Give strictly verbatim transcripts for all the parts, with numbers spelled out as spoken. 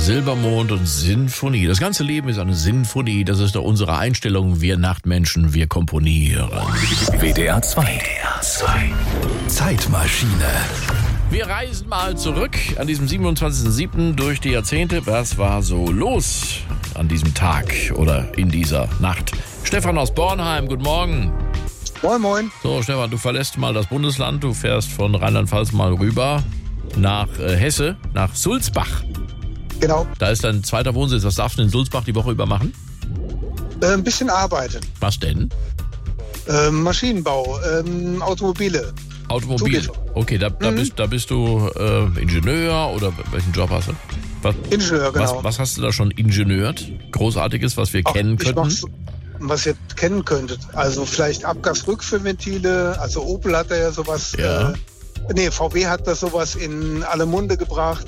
Silbermond und Sinfonie. Das ganze Leben ist eine Sinfonie. Das ist doch unsere Einstellung. Wir Nachtmenschen, wir komponieren. W D R zwei. W D R zwei. Zeitmaschine. Wir reisen mal zurück an diesem siebenundzwanzigsten siebten durch die Jahrzehnte. Was war so los an diesem Tag oder in dieser Nacht? Stefan aus Bornheim, guten Morgen. Moin, moin. So, Stefan, du verlässt mal das Bundesland. Du fährst von Rheinland-Pfalz mal rüber nach äh, Hesse, nach Sulzbach. Genau. Da ist dein zweiter Wohnsitz. Was darfst du in Sulzbach die Woche über machen? Äh, ein bisschen arbeiten. Was denn? Ähm, Maschinenbau, ähm, Automobile. Automobil. Zulieferung. Okay, da, da, Mhm. bist, da bist du äh, Ingenieur oder welchen Job hast du? Was, Ingenieur, genau. was, was hast du da schon ingenieurt? Großartiges, was wir Ach, kennen ich könnten? mach's, was ihr kennen könntet. Also vielleicht Abgasrückführventile. Also Opel hat da ja sowas. Ja. Äh, nee, V W hat da sowas in alle Munde gebracht.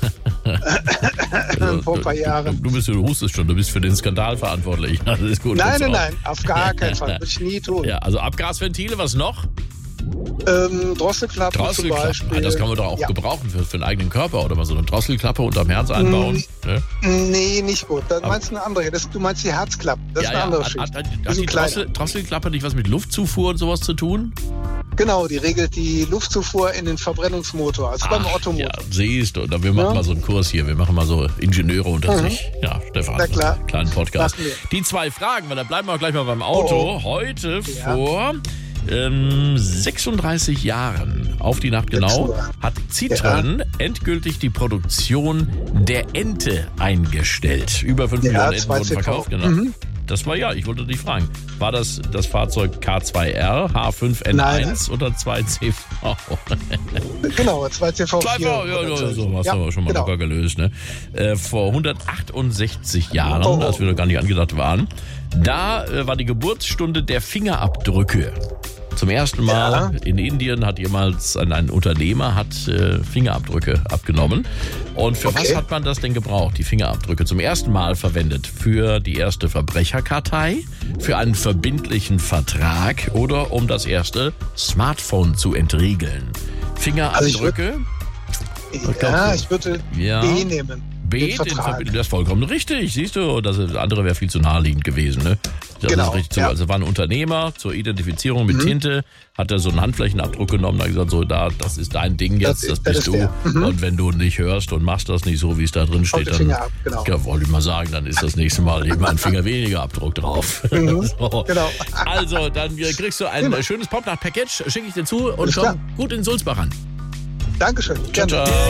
Also, vor ein paar Jahren. Du, du, bist, du hustest schon, du bist für den Skandal verantwortlich. Das ist gut. Nein, das nein, auch. nein, auf gar keinen Fall. Würde ich nie tun. Ja, also Abgasventile, was noch? Ähm, Drosselklappen zum Drosselklappen. Beispiel. Ah, das kann man doch auch Ja. gebrauchen für, für den eigenen Körper oder mal so eine Drosselklappe unterm Herz einbauen. Ne? Nee, nicht gut. Dann meinst du eine andere. Das, du meinst die Herzklappen. Das Ja, ist eine ja. andere Hat, Schicht. hat, hat, Die hat sind die kleiner. Drossel, Drosselklappe nicht was mit Luftzufuhr und sowas zu tun? Genau, die regelt die Luftzufuhr in den Verbrennungsmotor, also beim Ach, Ottomotor. ja, siehst du. Und wir machen Ja. mal so einen Kurs hier. Wir machen mal so Ingenieure unter Mhm. sich. Ja, Stefan. Na klar. Einen kleinen Podcast. Machen wir. Die zwei Fragen, weil da bleiben wir gleich mal beim Auto. Oh, oh. Heute Ja. vor ähm, sechsunddreißig Jahren, auf die Nacht genau, Sechsunddreißig. hat Citroën endgültig die Produktion der Ente eingestellt. Über fünf Ja, Millionen Enten zwei wurden C V. verkauft. Genau. Mhm. Das war ja, ich wollte dich fragen, war das das Fahrzeug K zwei R, H fünf N eins Nein. oder zwei C V? Genau, zwei C V Zwei vier. V, ja, ja, so was Ja, haben wir schon mal genau. locker gelöst. Ne? Äh, vor hundertachtundsechzig Jahren, Oh, oh. als wir noch gar nicht angedacht waren, da äh, war die Geburtsstunde der Fingerabdrücke. Zum ersten Mal Ja. in Indien hat jemals ein, ein Unternehmer hat äh, Fingerabdrücke abgenommen. Und für Okay. was hat man das denn gebraucht? Die Fingerabdrücke zum ersten Mal verwendet für die erste Verbrecherkartei, für einen verbindlichen Vertrag oder um das erste Smartphone zu entriegeln. Also ich würd- Fingerabdrücke? Ja, ich würde Ja. B nehmen. B, Den den Vertrag. Verbindung, das ist vollkommen richtig, siehst du, das andere wäre viel zu naheliegend gewesen, ne? Das Genau, ist richtig so. ja. Also war ein Unternehmer zur Identifizierung mit Tinte, hat er so einen Handflächenabdruck genommen, hat gesagt, so, da, das ist dein Ding Das jetzt, das, ist- das bist ist du. der. Mhm. Und wenn du nicht hörst und machst das nicht so, wie es da drin steht, den dann, Finger ab, genau. ja, wollte ich mal sagen, dann ist das nächste Mal eben ein Finger weniger Abdruck drauf. So. genau. Also, dann kriegst du ein Immer. schönes Popnacht-Package, schicke ich dir zu und Alles komm klar. gut in Sulzbach an. Dankeschön. Ciao, Gerne. ciao.